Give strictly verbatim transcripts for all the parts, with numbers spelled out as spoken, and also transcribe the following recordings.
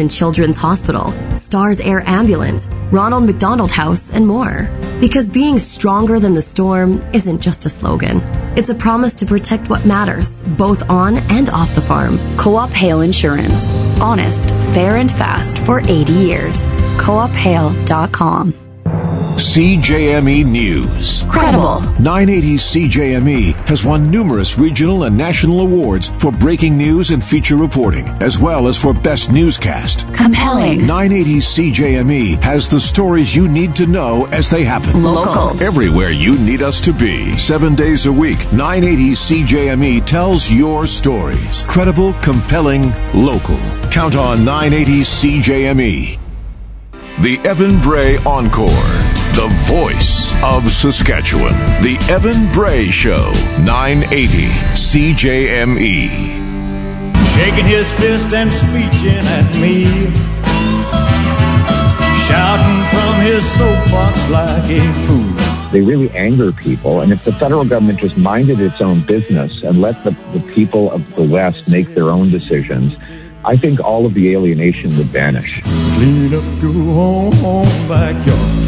and Children's Hospital, Stars Air Ambulance, Ronald McDonald House, and more. Because being stronger than the storm isn't just a slogan. It's a promise to protect what matters, both on and off the farm. Co-op Hail Insurance. Honest, fair, and fast for eighty years. co op hail dot com. C J M E News. Credible. nine eighty C J M E has won numerous regional and national awards for breaking news and feature reporting, as well as for best newscast. Compelling. nine eighty C J M E has the stories you need to know as they happen. Local. Everywhere you need us to be. Seven days a week, nine eighty C J M E tells your stories. Credible, compelling, local. Count on nine eighty C J M E. The Evan Bray Encore. The voice of Saskatchewan. The Evan Bray Show. nine eighty C J M E. Shaking his fist and screeching at me, shouting from his soapbox like a fool. They really anger people, and if the federal government just minded its own business and let the, the people of the West make their own decisions, I think all of the alienation would vanish. Clean up your home, home backyard.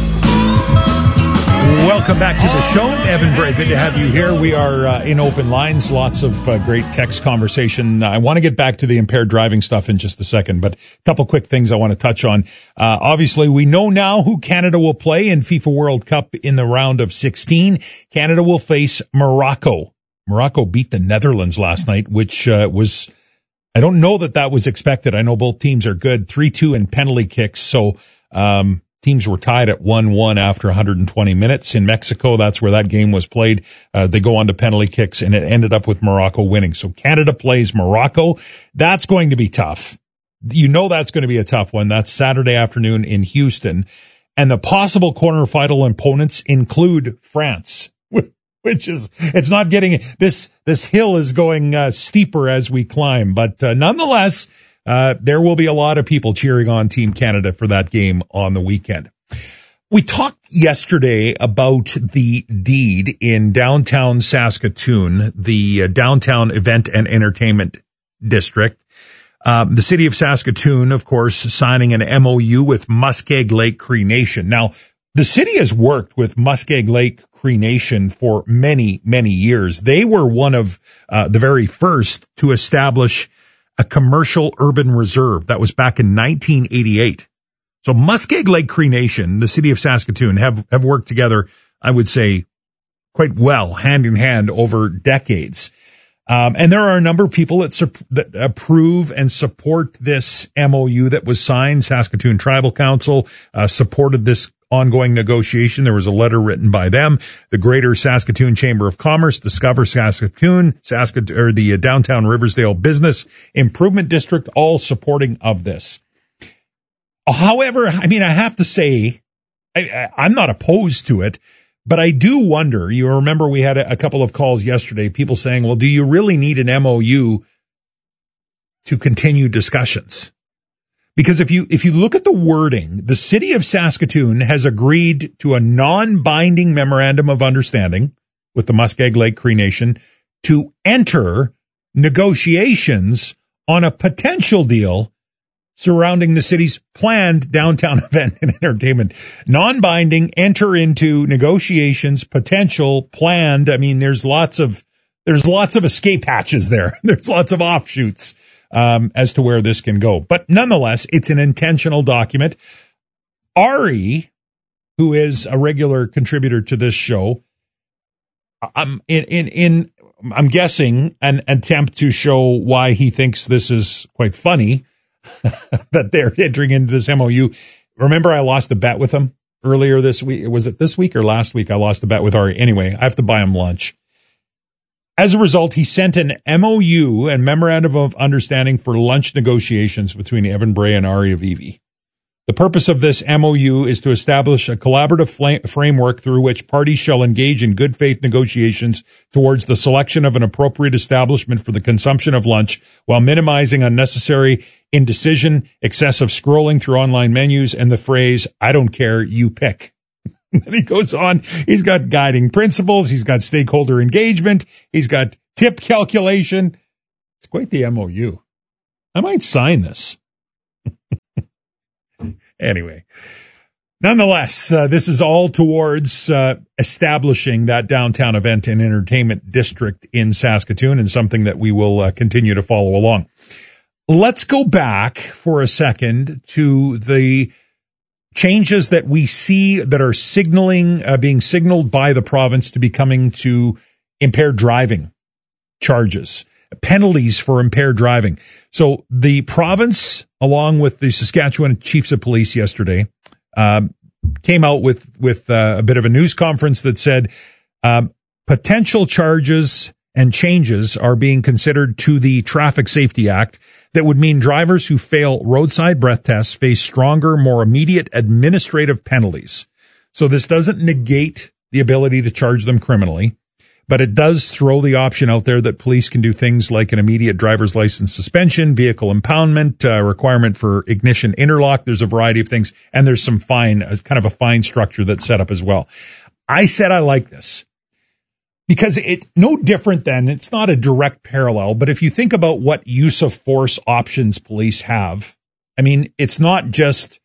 Welcome back to the show. Evan Bray, good to have you here. We are uh, in open lines, lots of uh, great text conversation. I want to get back to the impaired driving stuff in just a second, but a couple quick things I want to touch on. Uh, obviously, we know now who Canada will play in FIFA World Cup in the round of sixteen. Canada will face Morocco. Morocco beat the Netherlands last night, which uh, was, I don't know that that was expected. I know both teams are good, three two in penalty kicks, so um teams were tied at one one after one hundred twenty minutes. In Mexico, that's where that game was played. Uh, they go on to penalty kicks, and it ended up with Morocco winning. So Canada plays Morocco. That's going to be tough. You know that's going to be a tough one. That's Saturday afternoon in Houston. And the possible quarterfinal opponents include France, which is, it's not getting, this, this hill is going uh, steeper as we climb. But uh, nonetheless, Uh, there will be a lot of people cheering on Team Canada for that game on the weekend. We talked yesterday about the deed in downtown Saskatoon, the uh, downtown event and entertainment district. Um, the city of Saskatoon, of course, signing an M O U with Muskeg Lake Cree Nation. Now, the city has worked with Muskeg Lake Cree Nation for many, many years. They were one of uh, the very first to establish a commercial urban reserve. That was back in nineteen eighty-eight. So Muskeg Lake Cree Nation, the city of Saskatoon, have, have worked together, I would say, quite well, hand in hand over decades. Um, and there are a number of people that, su- that approve and support this M O U that was signed. Saskatoon Tribal Council uh, supported this ongoing negotiation. There was a letter written by them. The Greater Saskatoon Chamber of Commerce, Discover Saskatoon, Saskatoon, or the Downtown Riversdale Business Improvement District, all supporting of this. However, I mean, I have to say, I, I, I'm not opposed to it, but I do wonder, you remember we had a, a couple of calls yesterday, people saying, well, do you really need an M O U to continue discussions? Because if you, if you look at the wording, the city of Saskatoon has agreed to a non-binding memorandum of understanding with the Muskeg Lake Cree Nation to enter negotiations on a potential deal surrounding the city's planned downtown event and entertainment. Non-binding, enter into negotiations, potential, planned. I mean, there's lots of, there's lots of escape hatches there. There's lots of offshoots. Um, as to where this can go. But nonetheless, it's an intentional document. Ari, who is a regular contributor to this show, um, in, in, in, I'm guessing an attempt to show why he thinks this is quite funny that they're entering into this M O U. Remember, I lost a bet with him earlier this week. Was it this week or last week? I lost a bet with Ari. Anyway, I have to buy him lunch. As a result, he sent an M O U and memorandum of understanding for lunch negotiations between Evan Bray and Ari Avivi. The purpose of this M O U is to establish a collaborative fl- framework through which parties shall engage in good faith negotiations towards the selection of an appropriate establishment for the consumption of lunch while minimizing unnecessary indecision, excessive scrolling through online menus, and the phrase, I don't care, you pick. And he goes on, he's got guiding principles, he's got stakeholder engagement, he's got tip calculation. It's quite the M O U. I might sign this. Anyway, nonetheless, uh, this is all towards uh, establishing that downtown event and entertainment district in Saskatoon, and something that we will uh, continue to follow along. Let's go back for a second to the changes that we see that are signaling, uh, being signaled by the province to be coming to impaired driving charges, penalties for impaired driving. So the province, along with the Saskatchewan Chiefs of Police yesterday, um, came out with, with uh, a bit of a news conference that said um, potential charges and changes are being considered to the Traffic Safety Act that would mean drivers who fail roadside breath tests face stronger, more immediate administrative penalties. So this doesn't negate the ability to charge them criminally, but it does throw the option out there that police can do things like an immediate driver's license suspension, vehicle impoundment, uh, requirement for ignition interlock. There's a variety of things, and there's some fine, uh, kind of a fine structure that's set up as well. I said I like this because it's no different than, it's not a direct parallel, but if you think about what use of force options police have, I mean, it's not just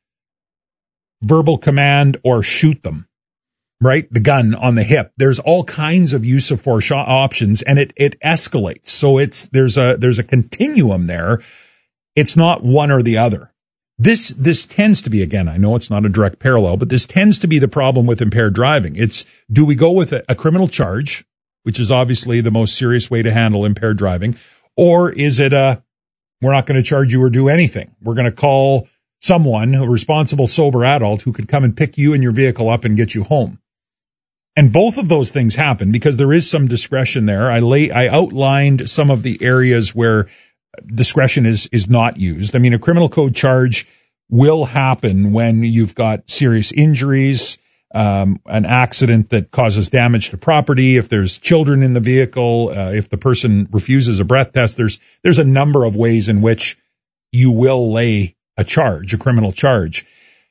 verbal command or shoot them. Right? The gun on the hip. There's all kinds of use of force options, and it, it escalates. So it's, there's a, there's a continuum there. It's not one or the other. This, this tends to be, again, I know it's not a direct parallel, but this tends to be the problem with impaired driving. It's, do we go with a, a criminal charge, which is obviously the most serious way to handle impaired driving, or is it a, we're not going to charge you or do anything. We're going to call someone, a responsible, sober adult who could come and pick you and your vehicle up and get you home. And both of those things happen because there is some discretion there. I lay, I outlined some of the areas where discretion is, is not used. I mean, a criminal code charge will happen when you've got serious injuries, um, an accident that causes damage to property, if there's children in the vehicle, uh, if the person refuses a breath test. There's, there's a number of ways in which you will lay a charge, a criminal charge.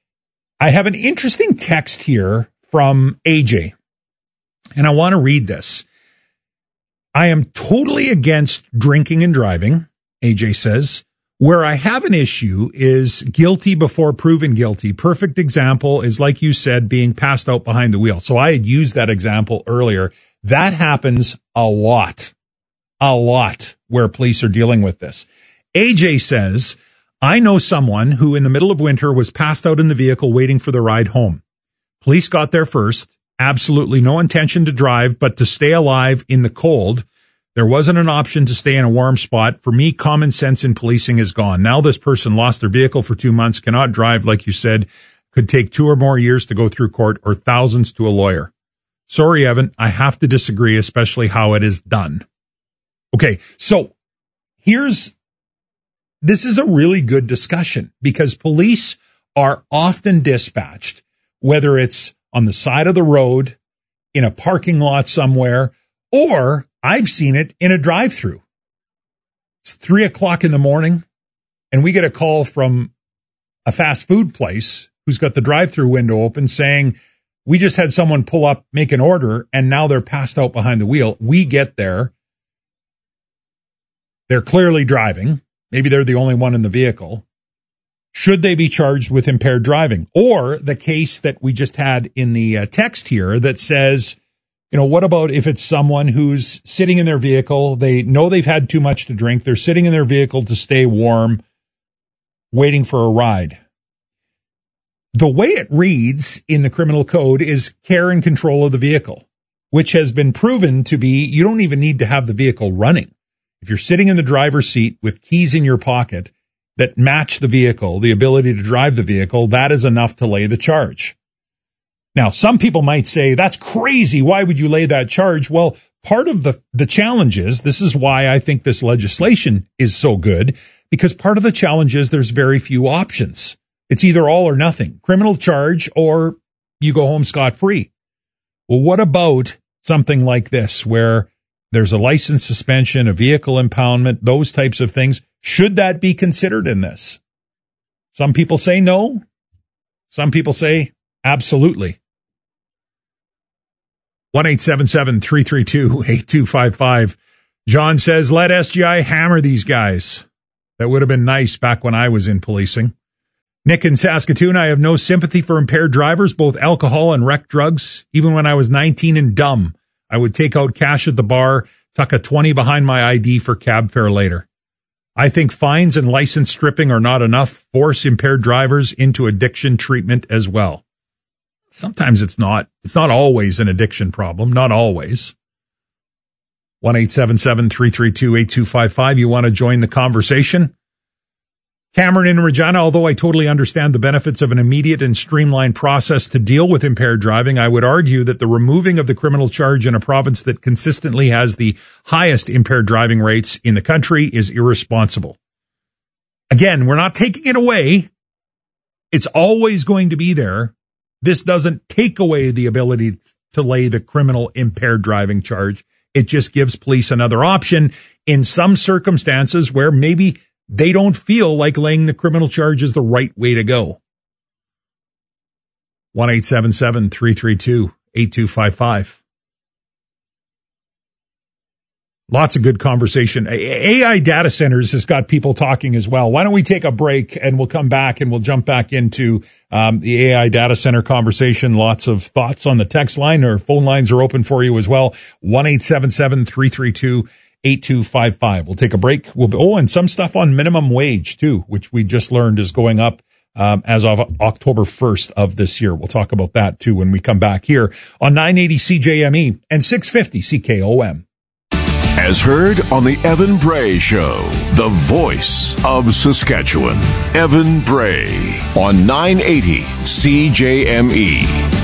I have an interesting text here from A J. And I want to read this. I am totally against drinking and driving, A J says. Where I have an issue is guilty before proven guilty. Perfect example is, like you said, being passed out behind the wheel. So I had used that example earlier. That happens a lot, a lot where police are dealing with this. A J says, I know someone who in the middle of winter was passed out in the vehicle waiting for the ride home. Police got there first. Absolutely no intention to drive, but to stay alive in the cold. There wasn't an option to stay in a warm spot. For me, common sense in policing is gone. Now this person lost their vehicle for two months, cannot drive, like you said, could take two or more years to go through court or thousands to a lawyer. Sorry, Evan, I have to disagree, especially how it is done. Okay, so here's, this is a really good discussion because police are often dispatched, whether it's on the side of the road, in a parking lot somewhere, or I've seen it in a drive-through. It's three o'clock in the morning, and we get a call from a fast food place who's got the drive-through window open saying, we just had someone pull up, make an order, and now they're passed out behind the wheel. We get there. They're clearly driving. Maybe they're the only one in the vehicle. Should they be charged with impaired driving? Or the case that we just had in the uh, text here that says, you know, what about if it's someone who's sitting in their vehicle, they know they've had too much to drink, they're sitting in their vehicle to stay warm, waiting for a ride. The way it reads in the criminal code is care and control of the vehicle, which has been proven to be, you don't even need to have the vehicle running. If you're sitting in the driver's seat with keys in your pocket that match the vehicle, the ability to drive the vehicle, that is enough to lay the charge. Now, some people might say, that's crazy. Why would you lay that charge? Well, part of the, the challenge is, this is why I think this legislation is so good, because part of the challenge is there's very few options. It's either all or nothing, criminal charge or you go home scot-free. Well, what about something like this where there's a license suspension, a vehicle impoundment, those types of things? Should that be considered in this? Some people say no. Some people say absolutely. one eight seven seven, three three two, eight two five five. John says, let S G I hammer these guys. That would have been nice back when I was in policing. Nick in Saskatoon, I have no sympathy for impaired drivers, both alcohol and rec drugs. Even when I was nineteen and dumb, I would take out cash at the bar, tuck a twenty behind my I D for cab fare later. I think fines and license stripping are not enough. Force impaired drivers into addiction treatment as well. Sometimes it's not. It's not always an addiction problem. Not always. one eight seven seven, three three two, eight two five five. You want to join the conversation? Cameron in Regina, although I totally understand the benefits of an immediate and streamlined process to deal with impaired driving, I would argue that the removing of the criminal charge in a province that consistently has the highest impaired driving rates in the country is irresponsible. Again, we're not taking it away. It's always going to be there. This doesn't take away the ability to lay the criminal impaired driving charge. It just gives police another option in some circumstances where maybe they don't feel like laying the criminal charge is the right way to go. one eight seven seven, three three two, eight two five five. Lots of good conversation. A I data centers has got people talking as well. Why don't we take a break and we'll come back and we'll jump back into um, the A I data center conversation. Lots of thoughts on the text line or phone lines are open for you as well. one eight seven seven, three three two, eight two five five. We'll take a break. We'll be, oh, and some stuff on minimum wage too, which we just learned is going up um, as of October first of this year. We'll talk about that too when we come back here on nine eighty C J M E and six fifty C K O M. As heard on the Evan Bray Show, the voice of Saskatchewan. Evan Bray on nine eighty C J M E.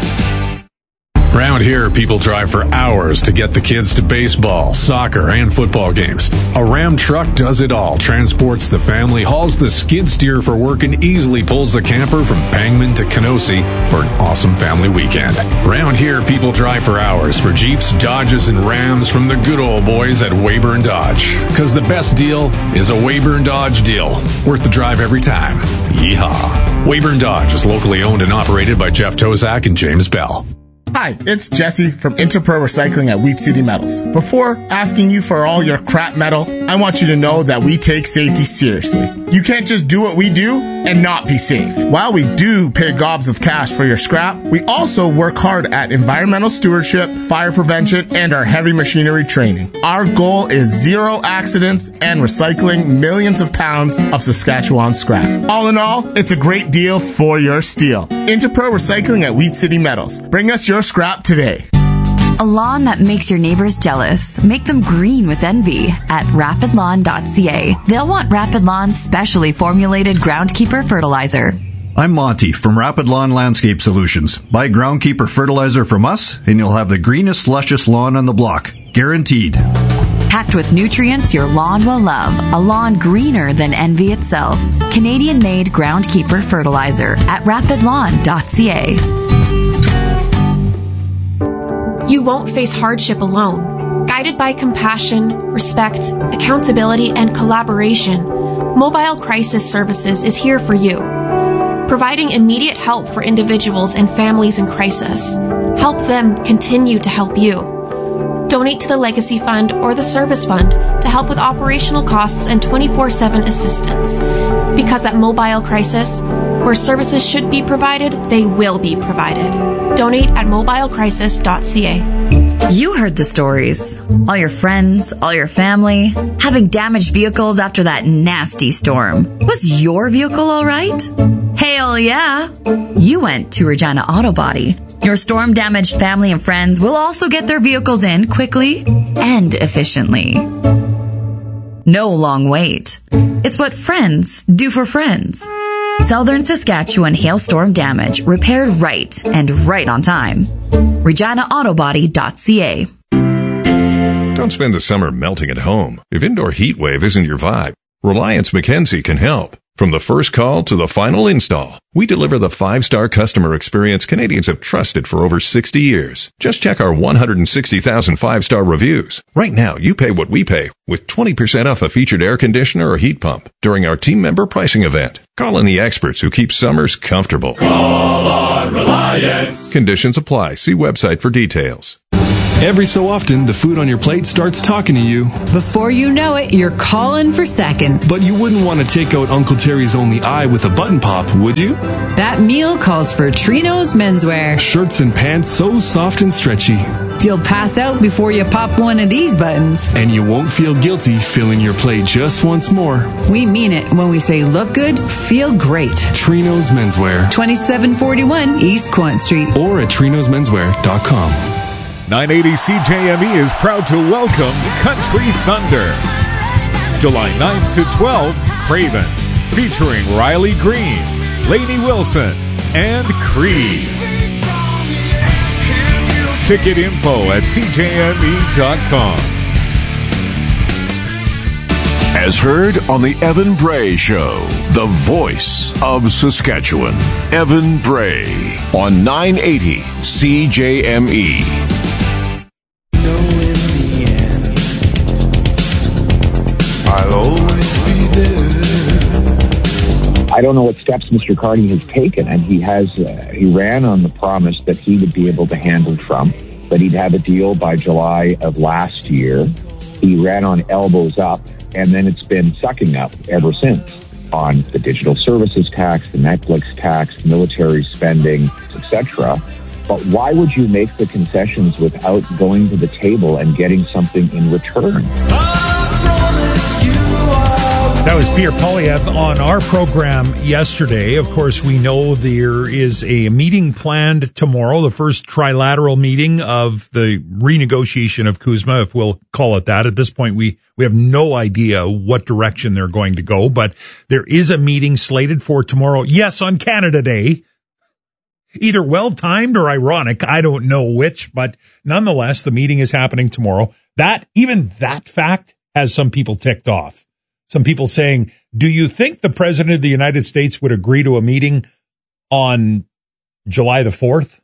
Around here, people drive for hours to get the kids to baseball, soccer, and football games. A Ram truck does it all, transports the family, hauls the skid steer for work, and easily pulls the camper from Pangman to Kenosee for an awesome family weekend. Around here, people drive for hours for Jeeps, Dodges, and Rams from the good old boys at Weyburn Dodge. Because the best deal is a Weyburn Dodge deal. Worth the drive every time. Yeehaw. Weyburn Dodge is locally owned and operated by Jeff Tozak and James Bell. Hi, it's Jesse from Interpro Recycling at Wheat City Metals. Before asking you for all your crap metal, I want you to know that we take safety seriously. You can't just do what we do and not be safe. While we do pay gobs of cash for your scrap, we also work hard at environmental stewardship, fire prevention, and our heavy machinery training. Our goal is zero accidents and recycling millions of pounds of Saskatchewan scrap. All in all, it's a great deal for your steel. Interpro Recycling at Wheat City Metals. Bring us your scrap today. A lawn that makes your neighbors jealous. Make them green with envy at rapid lawn dot c a. They'll want Rapid Lawn's specially formulated Groundkeeper fertilizer. I'm Monty from Rapid Lawn Landscape Solutions. Buy Groundkeeper fertilizer from us and you'll have the greenest, luscious lawn on the block. Guaranteed. Packed with nutrients your lawn will love. A lawn greener than envy itself. Canadian-made Groundkeeper fertilizer at rapid lawn dot c a. You won't face hardship alone. Guided by compassion, respect, accountability, and collaboration, Mobile Crisis Services is here for you, providing immediate help for individuals and families in crisis. Help them continue to help you. Donate to the Legacy Fund or the Service Fund to help with operational costs and twenty-four seven assistance. Because at Mobile Crisis, where services should be provided, they will be provided. Donate at mobile crisis dot c a. You heard the stories. All your friends, all your family, having damaged vehicles after that nasty storm. Was your vehicle all right? Hell yeah! You went to Regina Auto Body. Your storm-damaged family and friends will also get their vehicles in quickly and efficiently. No long wait. It's what friends do for friends. Southern Saskatchewan hailstorm damage repaired right and right on time. regina auto body dot c a. Don't spend the summer melting at home. If indoor heat wave isn't your vibe, Reliance Mackenzie can help. From the first call to the final install, we deliver the five-star customer experience Canadians have trusted for over sixty years. Just check our one hundred sixty thousand five-star reviews. Right now, you pay what we pay with twenty percent off a featured air conditioner or heat pump during our team member pricing event. Call in the experts who keep summers comfortable. Call on Reliance. Conditions apply. See website for details. Every so often, the food on your plate starts talking to you. Before you know it, you're calling for seconds. But you wouldn't want to take out Uncle Terry's only eye with a button pop, would you? That meal calls for Trino's Menswear. Shirts and pants so soft and stretchy. You'll pass out before you pop one of these buttons. And you won't feel guilty filling your plate just once more. We mean it when we say look good, feel great. Trino's Menswear. twenty-seven forty-one East Quant Street. Or at trinos menswear dot com. nine eighty C J M E is proud to welcome Country Thunder. July ninth to twelfth, Craven, featuring Riley Green, Lainey Wilson, and Creed. Ticket info at c j m e dot com. As heard on the Evan Bray Show, the voice of Saskatchewan, Evan Bray, on nine eighty C J M E. I'll always be there. I don't know what steps Mister Carney has taken, and he has. Uh, he ran on the promise that he would be able to handle Trump, that he'd have a deal by July of last year. He ran on elbows up, and then it's been sucking up ever since on the digital services tax, the Netflix tax, military spending, et cetera. But why would you make the concessions without going to the table and getting something in return? That was Pierre Poilievre on our program yesterday. Of course, we know there is a meeting planned tomorrow, the first trilateral meeting of the renegotiation of CUSMA, if we'll call it that. At this point, we, we have no idea what direction they're going to go, but there is a meeting slated for tomorrow. Yes, on Canada Day. Either well-timed or ironic. I don't know which, but nonetheless, the meeting is happening tomorrow. That, even that fact has some people ticked off. Some people saying, do you think the president of the United States would agree to a meeting on July the fourth?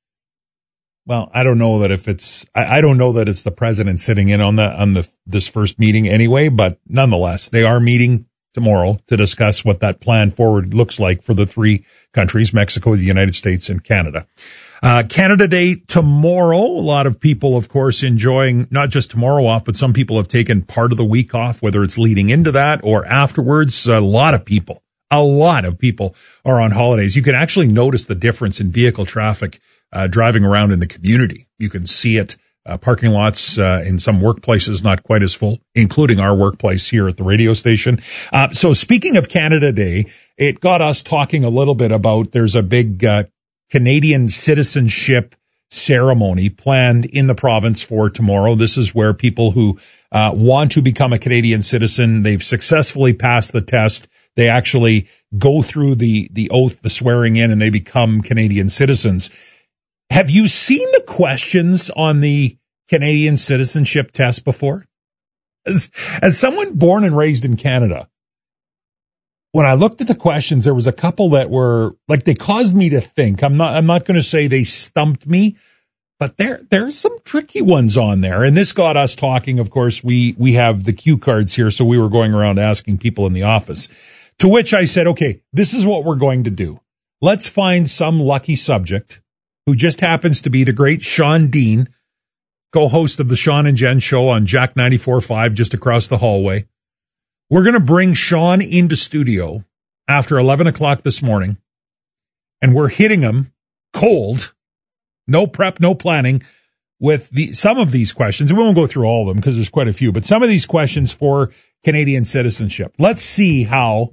Well, I don't know that if it's, I, I don't know that it's the president sitting in on the, on the, this first meeting anyway, but nonetheless, they are meeting tomorrow to discuss what that plan forward looks like for the three countries, Mexico, the United States, and Canada. Uh, Canada Day tomorrow. A lot of people, of course, enjoying not just tomorrow off, but some people have taken part of the week off, whether it's leading into that or afterwards. A lot of people, a lot of people are on holidays. You can actually notice the difference in vehicle traffic, uh, driving around in the community. You can see it. Uh, parking lots, uh, in some workplaces, not quite as full, including our workplace here at the radio station. Uh, so speaking of Canada Day, it got us talking a little bit about, there's a big, uh, Canadian citizenship ceremony planned in the province for tomorrow. This is where people who uh, want to become a Canadian citizen, they've successfully passed the test. They actually go through the, the oath, the swearing in, and they become Canadian citizens. Have you seen the questions on the Canadian citizenship test before? As, as someone born and raised in Canada, when I looked at the questions, there was a couple that were like, they caused me to think. I'm not, I'm not going to say they stumped me, but there, there's some tricky ones on there. And this got us talking. Of course, we, we have the cue cards here. So we were going around asking people in the office, to which I said, okay, this is what we're going to do. Let's find some lucky subject who just happens to be the great Sean Dean, co-host of the Sean and Jen show on Jack ninety-four point five, just across the hallway. We're going to bring Sean into studio after eleven o'clock this morning, and we're hitting him cold, no prep, no planning, with the some of these questions. We won't go through all of them because there's quite a few, but some of these questions for Canadian citizenship. Let's see how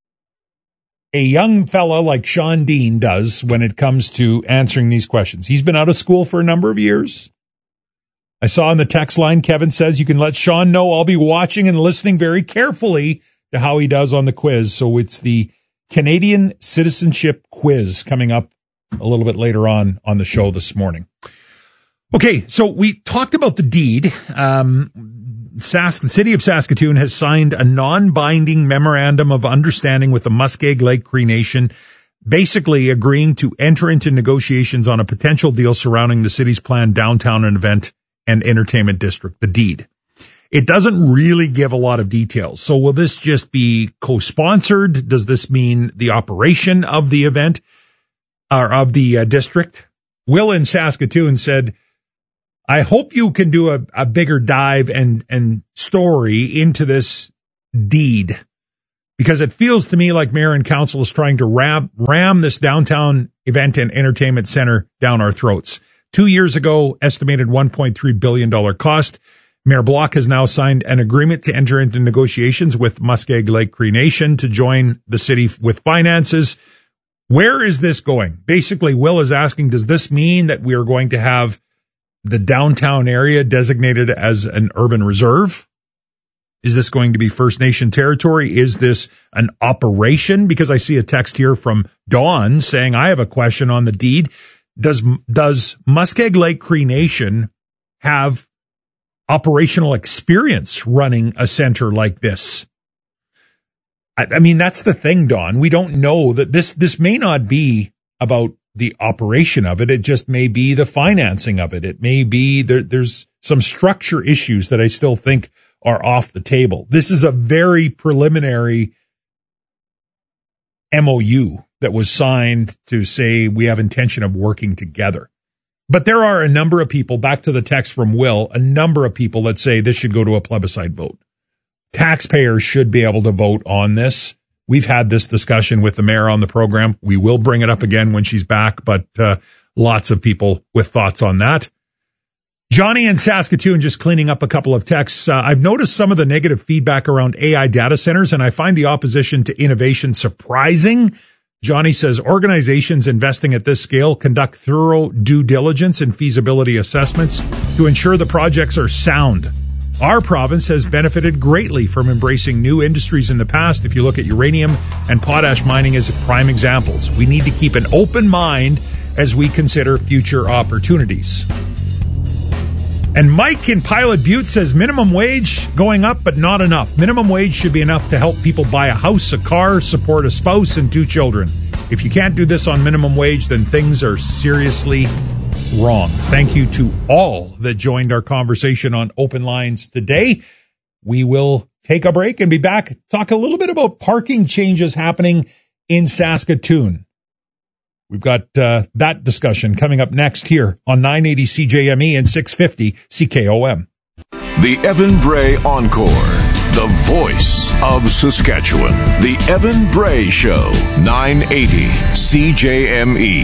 a young fella like Sean Dean does when it comes to answering these questions. He's been out of school for a number of years. I saw in the text line, Kevin says you can let Sean know I'll be watching and listening very carefully to how he does on the quiz. So it's the Canadian citizenship quiz coming up a little bit later on on the show this morning. Okay, so we talked about the deed. Um, Sask, the city of Saskatoon has signed a non-binding memorandum of understanding with the Muskeg Lake Cree Nation, basically agreeing to enter into negotiations on a potential deal surrounding the city's planned downtown and event and entertainment district, the deed. It doesn't really give a lot of details. So will this just be co-sponsored? Does this mean the operation of the event or of the uh, district? Will in Saskatoon said, I hope you can do a, a bigger dive and, and story into this deed, because it feels to me like mayor and council is trying to ram, ram this downtown event and entertainment center down our throats. Two years ago, estimated one point three billion dollars cost. Mayor Block has now signed an agreement to enter into negotiations with Muskeg Lake Cree Nation to join the city with finances. Where is this going? Basically, Will is asking, does this mean that we are going to have the downtown area designated as an urban reserve? Is this going to be First Nation territory? Is this an operation? Because I see a text here from Dawn saying, I have a question on the deed. Does, does Muskeg Lake Cree Nation have operational experience running a center like this? I, I mean, that's the thing, Dawn. We don't know that this, this may not be about the operation of it. It just may be the financing of it. It may be there, there's some structure issues that I still think are off the table. This is a very preliminary M O U that was signed to say we have intention of working together. But there are a number of people, back to the text from Will, a number of people that say this should go to a plebiscite vote. Taxpayers should be able to vote on this. We've had this discussion with the mayor on the program. We will bring it up again when she's back, but uh, lots of people with thoughts on that. Johnny in Saskatoon just cleaning up a couple of texts. Uh, I've noticed some of the negative feedback around A I data centers, and I find the opposition to innovation surprising. Johnny says organizations investing at this scale conduct thorough due diligence and feasibility assessments to ensure the projects are sound. Our province has benefited greatly from embracing new industries in the past. If you look at uranium and potash mining as prime examples, we need to keep an open mind as we consider future opportunities. And Mike in Pilot Butte says minimum wage going up, but not enough. Minimum wage should be enough to help people buy a house, a car, support a spouse, and two children. If you can't do this on minimum wage, then things are seriously wrong. Thank you to all that joined our conversation on Open Lines today. We will take a break and be back, talk a little bit about parking changes happening in Saskatoon. We've got uh, that discussion coming up next here on nine eighty C J M E and six fifty C K O M. The Evan Bray Encore, the voice of Saskatchewan. The Evan Bray Show, nine eighty C J M E.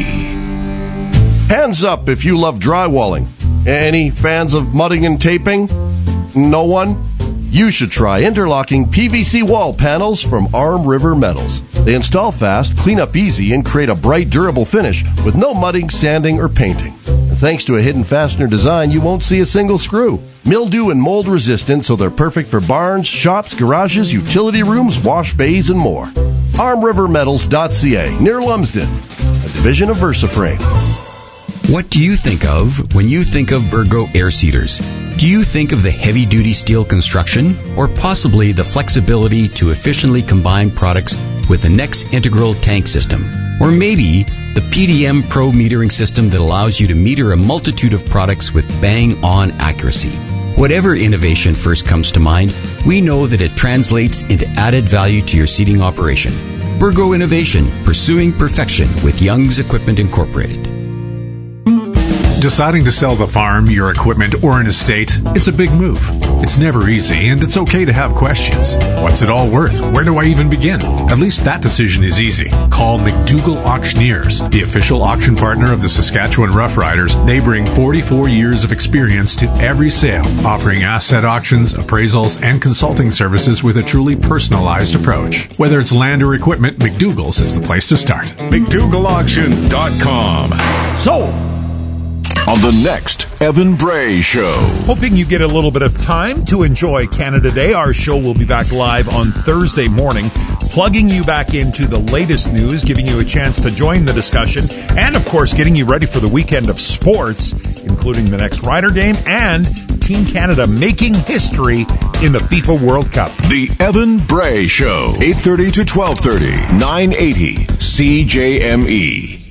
Hands up if you love drywalling. Any fans of mudding and taping? No one? You should try interlocking P V C wall panels from Arm River Metals. They install fast, clean up easy, and create a bright, durable finish with no mudding, sanding, or painting. And thanks to a hidden fastener design, you won't see a single screw. Mildew and mold resistant, so they're perfect for barns, shops, garages, utility rooms, wash bays, and more. arm river metals dot c a, near Lumsden, a division of VersaFrame. What do you think of when you think of Burgo air seeders? Do you think of the heavy-duty steel construction, or possibly the flexibility to efficiently combine products with the Next Integral tank system? Or maybe the P D M Pro metering system that allows you to meter a multitude of products with bang-on accuracy? Whatever innovation first comes to mind, we know that it translates into added value to your seeding operation. Burgo Innovation, pursuing perfection with Young's Equipment Incorporated. Deciding to sell the farm, your equipment, or an estate, it's a big move. It's never easy, and it's okay to have questions. What's it all worth? Where do I even begin? At least that decision is easy. Call McDougall Auctioneers, the official auction partner of the Saskatchewan Roughriders. They bring forty-four years of experience to every sale, offering asset auctions, appraisals, and consulting services with a truly personalized approach. Whether it's land or equipment, McDougall's is the place to start. McDougall Auction dot com. Sold! On the next Evan Bray Show. Hoping you get a little bit of time to enjoy Canada Day. Our show will be back live on Thursday morning, plugging you back into the latest news, giving you a chance to join the discussion, and, of course, getting you ready for the weekend of sports, including the next Ryder game and Team Canada making history in the FIFA World Cup. The Evan Bray Show, eight thirty to twelve thirty, nine eighty C J M E.